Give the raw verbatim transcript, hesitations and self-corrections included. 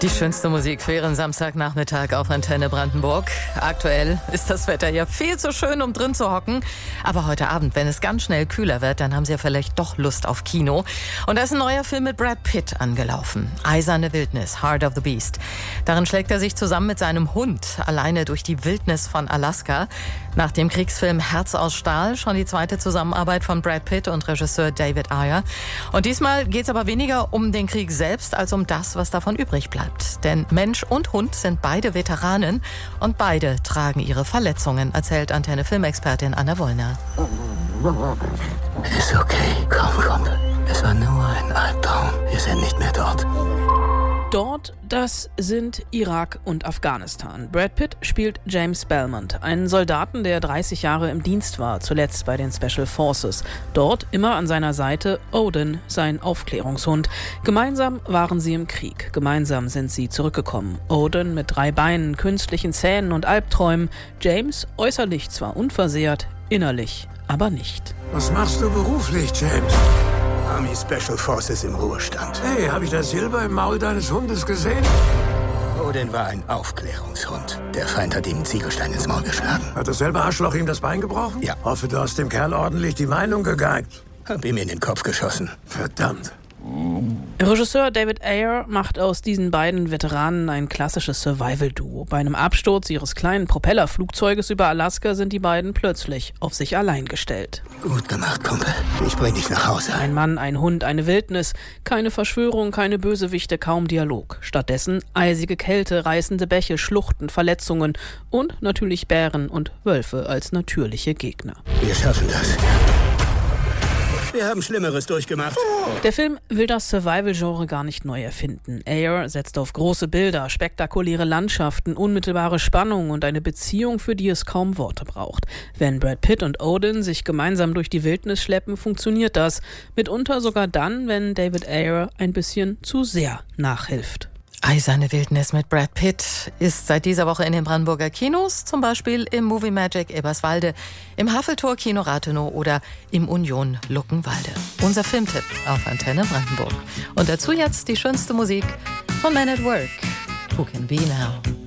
Die schönste Musik für Ihren Samstagnachmittag auf Antenne Brandenburg. Aktuell ist das Wetter ja viel zu schön, um drin zu hocken. Aber heute Abend, wenn es ganz schnell kühler wird, dann haben Sie ja vielleicht doch Lust auf Kino. Und da ist ein neuer Film mit Brad Pitt angelaufen. Eiserne Wildnis, Heart of the Beast. Darin schlägt er sich zusammen mit seinem Hund alleine durch die Wildnis von Alaska. Nach dem Kriegsfilm Herz aus Stahl schon die zweite Zusammenarbeit von Brad Pitt und Regisseur David Ayer. Und diesmal geht es aber weniger um den Krieg selbst, als um das, was davon übrig bleibt. Denn Mensch und Hund sind beide Veteranen und beide tragen ihre Verletzungen, erzählt Antenne-Filmexpertin Anna Wollner. Ist okay, komm, komm. Es war nur ein Albtraum. Wir sind nicht mehr dort. Dort, das sind Irak und Afghanistan. Brad Pitt spielt James Belmont, einen Soldaten, der dreißig Jahre im Dienst war, zuletzt bei den Special Forces. Dort immer an seiner Seite Odin, sein Aufklärungshund. Gemeinsam waren sie im Krieg. Gemeinsam sind sie zurückgekommen. Odin mit drei Beinen, künstlichen Zähnen und Albträumen. James äußerlich zwar unversehrt, innerlich aber nicht. Was machst du beruflich, James? Army Special Forces im Ruhestand. Hey, habe ich das Silber im Maul deines Hundes gesehen? Odin war ein Aufklärungshund. Der Feind hat ihm einen Ziegelstein ins Maul geschlagen. Hat dasselbe Arschloch ihm das Bein gebrochen? Ja. Hoffe, du hast dem Kerl ordentlich die Meinung gegeigt. Hab ihm in den Kopf geschossen. Verdammt. Regisseur David Ayer macht aus diesen beiden Veteranen ein klassisches Survival-Duo. Bei einem Absturz ihres kleinen Propellerflugzeuges über Alaska sind die beiden plötzlich auf sich allein gestellt. Gut gemacht, Kumpel. Ich bring dich nach Hause. Ein Mann, ein Hund, eine Wildnis. Keine Verschwörung, keine Bösewichte, kaum Dialog. Stattdessen eisige Kälte, reißende Bäche, Schluchten, Verletzungen und natürlich Bären und Wölfe als natürliche Gegner. Wir schaffen das. Wir haben Schlimmeres durchgemacht. Der Film will das Survival-Genre gar nicht neu erfinden. Ayer setzt auf große Bilder, spektakuläre Landschaften, unmittelbare Spannung und eine Beziehung, für die es kaum Worte braucht. Wenn Brad Pitt und Odin sich gemeinsam durch die Wildnis schleppen, funktioniert das. Mitunter sogar dann, wenn David Ayer ein bisschen zu sehr nachhilft. Eiserne Wildnis mit Brad Pitt ist seit dieser Woche in den Brandenburger Kinos, zum Beispiel im Movie Magic Eberswalde, im Haveltor Kino Rathenow oder im Union Luckenwalde. Unser Filmtipp auf Antenne Brandenburg. Und dazu jetzt die schönste Musik von Men at Work. Who Can Be Now?